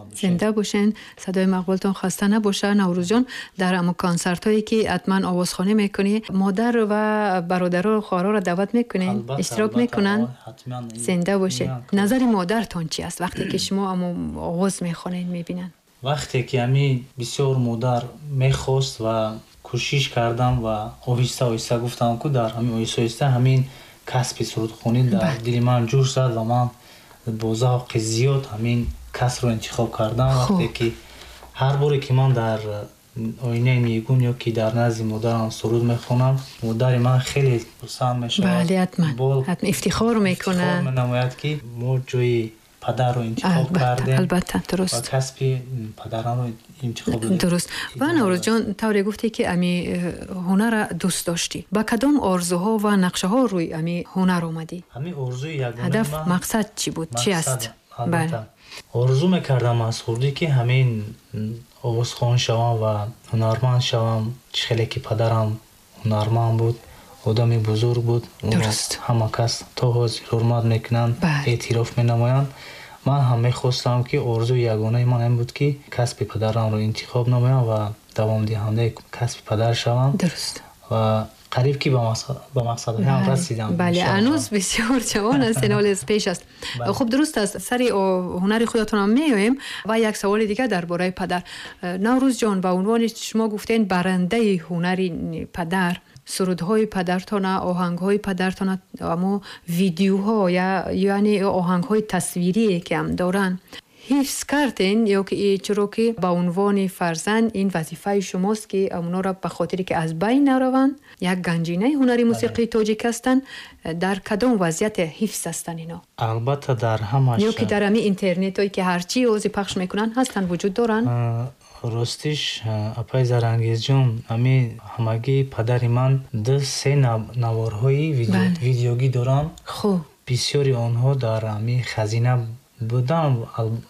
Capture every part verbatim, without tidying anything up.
زنده باشین. صدای مقبولتون خسته نباشه. نوروز جان، در ام کنسرت هایی که حتما آوازخوانی میکنی، مادر و برادر و خواهرها را دعوت میکنین اشتراک میکنن؟ زنده باشه. نظر مادرتون چی است وقتی که شما ام آواز میخونین میبینن؟ وقتی که امی بسیار مادر میخواست و کوشش کردم و آهسته آهسته گفتم که در همین آهسته آهسته همین کسب سرودخوانی در دل من جوش زد و من با ذوق زیاد همین کسب رو انتخاب کردم. وقتی که هر باری که من در آینه نیگون یا که در نزد مادرم سرود میخونم، مادر من خیلی خرسند میشه. بله حتما حتما افتخار میکنه، افتخار منماید که ما جای پدر رو انتخاب البته، کردیم. البته درست. و کسب پدرم رو انتخاب کردیم. درست. و نوروز جان، طوری گفتی که امی هنر را دوست داشتی. با کدام آرزوها و نقشه ها روی امی هنر اومدی؟ همین آرزوی یگانه هدف من مقصد چی بود؟ چی است؟ بله. آرزو میکردم از خردی که همین آوازخوان شوم و هنرمند شوم. خیلی که پدرم هنرمند بود، آدمی بزرگ بود. درست. همه کس تا حاضر حرمت میکنن، اعتراف مینمایند. من هم میخواستم که آرزو یگانه من این بود که کسب پدرم رو انتخاب نمایم و دوام دهنده کسب پدر شوم. درست. و قریب که به مقصد به مقصد هم رسیدم. بله، هنوز بسیار جوان است، سنال پیش است. خب درست است. سری هنر خودتون هم میایم و یک سوال دیگه درباره پدر. نوروز جان، به عنوان شما گفتین برنده هنری پدر، سرودهای پدرتان، آهنگهای پدرتان، اما ویدیوها یا یعنی آهنگهای تصویری که هم دارن، حفظ کردین یا که چرا که به عنوان فرزند این وظیفه شماست که اونا را به خاطری که از بین نروند، یک گنجینه هنری موسیقی تاجیک هستن، در کدام وضعیت حفظ هستن اینا؟ البته در همش یا که در همین اینترنت هایی که هرچی اوزی پخش میکنن هستن، وجود دارن؟ راستش اپای زرانگیز جون، امی همگی پدر من ده سه نوارهای ویدیو ویدیوگی دارم. خوب. بسیاری آنها در امی خزینه بودم،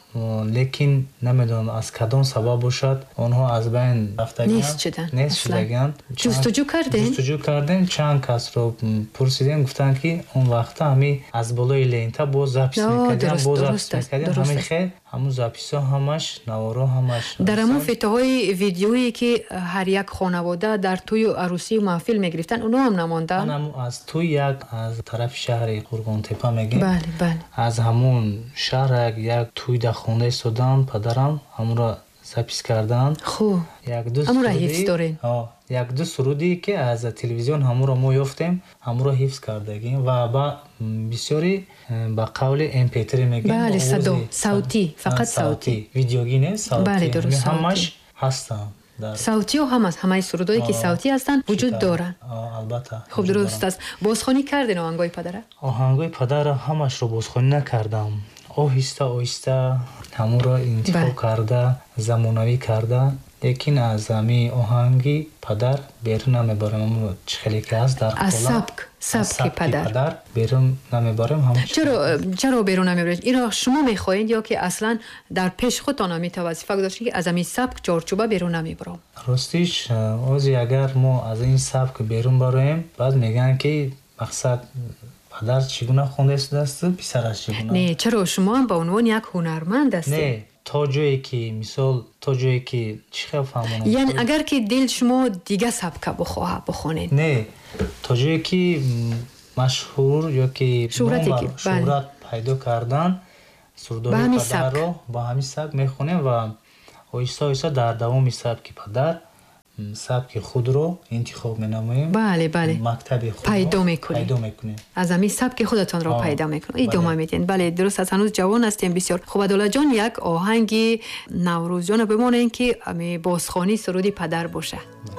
لیکن نمیدونم از کدام سبب باشد آنها از بین رفتگان، نیست شدن. نیست شدگان. جستجو کردین؟ جستجو کردیم. چند کس رو پرسیدیم، گفتن که اون وقت همی از بالای لینتا باز زپیس میکردیم، باز زپیس میکردیم. همین خیلی همون زپیس ها همش نوارا همش در همون فیتوهای ویدیویی که هر یک خانواده در توی عروسی و محفل میگرفتن، اونا هم نماندن؟ من هم از توی یک از طرف شهر قرگان تپه میگیم. بله بله. از همون شهر یک توی در خانه سودان پدرم همون را زپیس کردن. خوب. یک دو همون را حفظ دارین؟ آه. یک دو سرودی که از تلویزیون همون را ما یافتیم، همون را حفظ کردگیم و با بسیاری با قول ام پی تری میگیم. بله، صدا صوتی، فقط صوتی. ویدیوگی نه، صوتی. بله درست. همش هستن. صوتی و هم از همه سرودایی که صوتی هستن وجود دارن. البته. خب درست است. بازخوانی کردین آهنگای پدر؟ آهنگای پدر همش رو بازخوانی نکردم. آهسته آهسته همون را انتخاب کرده، زمانوی کرده، لیکن از همین آهنگی پدر بیرون نمیبرم. خیلی که هست در از سبک سبک پدر. پدر بیرون نمیبرم. هم چرا چرا بیرون نمیبرید؟ اینا شما میخواین یا که اصلا در پیش خودتان هم وظیفه گذاشتین که از همین سبک چارچوبه بیرون نمیبرم؟ راستش اوزی اگر ما از این سبک بیرون بریم، بعد میگن که مقصد پدر چگونه خونده است، پسرش چگونه؟ نه، چرا شما هم به عنوان یک هنرمند هستید؟ نه، تا جایی که مثال تا جایی که چی فهمونم، یعنی اگر که دل شما دیگه سبک بخواه بخونید، نه، تا جایی که مشهور یا که شهرت شهرت پیدا کردن، سرداری پدر رو با همین سبک میخونیم و آیسته آیسته در دوام سبک پدر سبک خود رو انتخاب می‌نماییم. بله بله. مکتب خود پیدا می‌کنیم. پیدا می‌کنیم. از همین سبک خودتان رو پیدا می‌کنید. ادامه میدین. بله درست است. هنوز جوان هستیم بسیار. خب عبدالله جان، یک آهنگی نوروز جان بمونه که امی بازخوانی سرودی پدر باشه.